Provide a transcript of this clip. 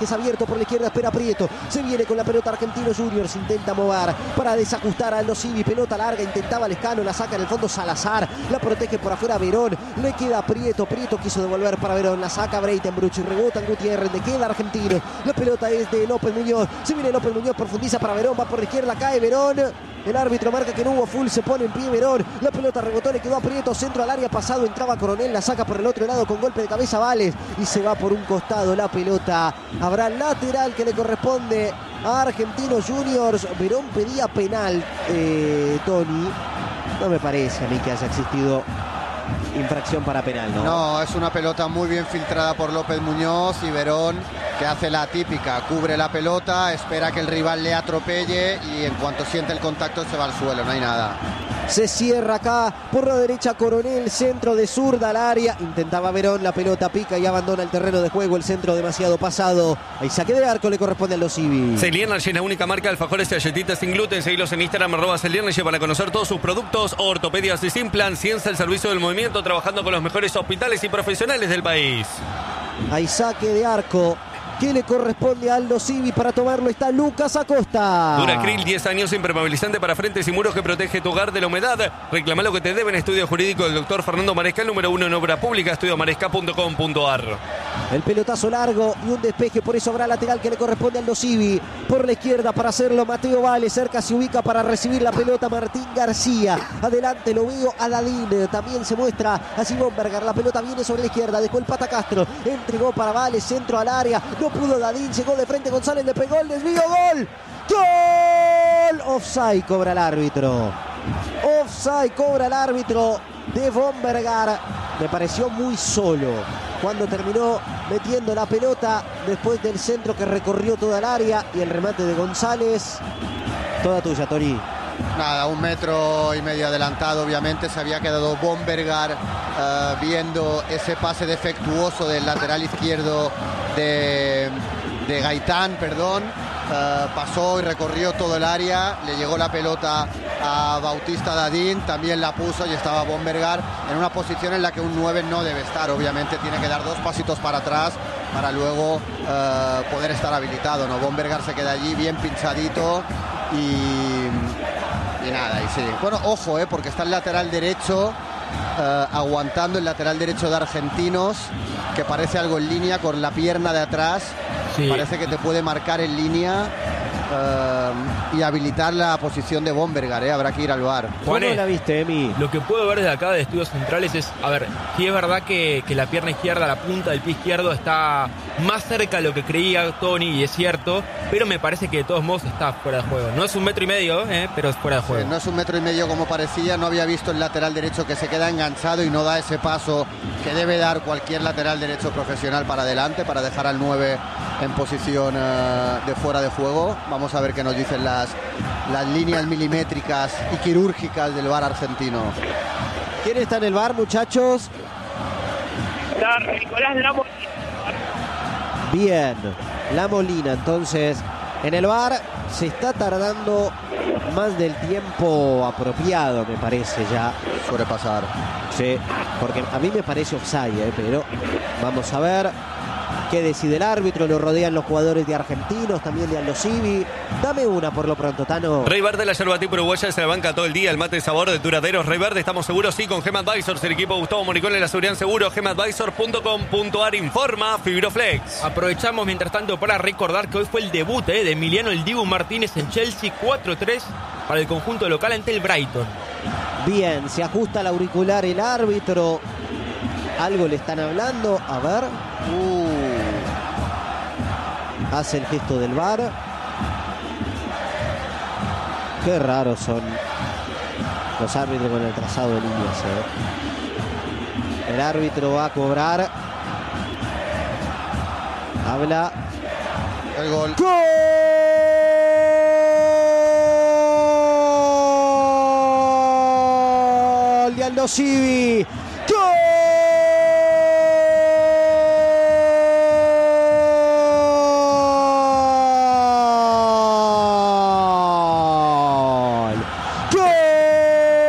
Es abierto por la izquierda, espera Prieto. Se viene con la pelota Argentinos Juniors. Intenta mover para desajustar a Aldo Civi. Pelota larga, intentaba Lescano. La saca en el fondo Salazar. La protege por afuera Verón. Le queda Prieto. Prieto quiso devolver para Verón. La saca Breitenbruch. Rebota en Gutiérrez. Le queda Argentino. La pelota es de López Muñoz. Se viene López Muñoz. Profundiza para Verón. Va por la izquierda. Cae Verón. El árbitro marca que no hubo full. Se pone en pie Verón. La pelota rebotó. Le quedó a Prieto. Centro al área pasado. Entraba Coronel. La saca por el otro lado con golpe de cabeza Vales. Y se va por un costado la pelota. Habrá lateral que le corresponde a Argentinos Juniors. Verón pedía penal, Tony. No me parece a mí que haya existido infracción para penal, ¿no? No, es una pelota muy bien filtrada por López Muñoz y Verón, que hace la típica, cubre la pelota, espera que el rival le atropelle y en cuanto siente el contacto se va al suelo, no hay nada. Se cierra acá por la derecha Coronel, centro de zurda al área. Intentaba Verón, la pelota pica y abandona el terreno de juego. El centro demasiado pasado. Ahí saque de arco le corresponde a los Civi. Celiernergy es la única marca de alfajores y galletitas sin gluten. Seguilos en Instagram, @Celiernergy para conocer todos sus productos. Ortopedias y Simplan, ciencia al servicio del movimiento, trabajando con los mejores hospitales y profesionales del país. Ahí saque de arco que le corresponde a Aldo Civi. Para tomarlo está Lucas Acosta. Duracril, 10 años, impermeabilizante para frentes y muros que protege tu hogar de la humedad. Reclama lo que te deben. Estudio jurídico del doctor Fernando Maresca, el número 1 en obra pública, estudiomaresca.com.ar. El pelotazo largo y un despeje, por eso habrá lateral que le corresponde a Aldo Civi. Por la izquierda para hacerlo Mateo Vales, cerca se ubica para recibir la pelota Martín García. Adelante lo veo a Dadín, también se muestra a Simón Berger. La pelota viene sobre la izquierda, dejó el Pata Castro, entregó para Vales, centro al área. No pudo Dadín, llegó de frente González, le pegó el desvío, gol. ¡Gol! Offside cobra el árbitro. Offside cobra el árbitro de Bombergar. Me pareció muy solo cuando terminó metiendo la pelota después del centro que recorrió toda el área y el remate de González. Toda tuya, Tori. Nada, 1,5 metros adelantado, obviamente se había quedado Bombergar viendo ese pase defectuoso del lateral izquierdo de Gaitán, pasó y recorrió todo el área, le llegó la pelota a Bautista Dadín, también la puso y estaba Bombergar en una posición en la que un 9 no debe estar, obviamente tiene que dar 2 pasitos para atrás para luego poder estar habilitado, ¿no? Bombergar se queda allí bien pinchadito y nada, y sí. Bueno, ojo, porque está el lateral derecho aguantando, el lateral derecho de Argentinos, que parece algo en línea con la pierna de atrás. Sí. Parece que te puede marcar en línea y habilitar la posición de Bombergar, habrá que ir al VAR. ¿Cómo la viste, Emi? Lo que puedo ver desde acá de estudios centrales es, a ver, sí es verdad que la pierna izquierda, la punta del pie izquierdo está más cerca de lo que creía Tony, y es cierto, pero me parece que de todos modos está fuera de juego. No es 1,5 metros, pero es fuera de juego. Sí, no es 1,5 metros como parecía, no había visto el lateral derecho que se queda enganchado y no da ese paso que debe dar cualquier lateral derecho profesional para adelante, para dejar al 9 en posición de fuera de juego. Vamos a ver qué nos dicen las líneas milimétricas y quirúrgicas del VAR argentino. ¿Quién está en el VAR, muchachos? Está Nicolás La Molina. Bien, La Molina, entonces en el VAR se está tardando más del tiempo apropiado, me parece ya. Suele pasar. Sí, porque a mí me parece offside, pero vamos a ver qué decide el árbitro. Lo rodean los jugadores de Argentinos, también de Aldo Civi. Dame una por lo pronto, Tano. Rey Verde, la yerba tipo uruguaya, se la banca todo el día. El mate de sabor de duraderos Rey Verde, estamos seguros, sí, con Gema Advisors. El equipo Gustavo Moricón en la seguridad seguro. Gemadvisor.com.ar informa Fibroflex. Aprovechamos mientras tanto para recordar que hoy fue el debut de Emiliano El Dibu Martínez en Chelsea, 4-3 para el conjunto local ante el Brighton. Bien, se ajusta el auricular el árbitro. Algo le están hablando, a ver. Hace el gesto del VAR. Qué raros son los árbitros con el trazado de líneas. El árbitro va a cobrar. Habla. El gol. ¡Gol! De Aldo Civi. ¡Gol!